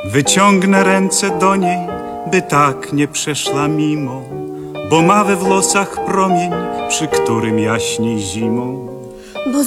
Wyciągnę ręce do niej, by tak nie przeszła mimo, bo ma we włosach promień, przy którym jaśni zimą.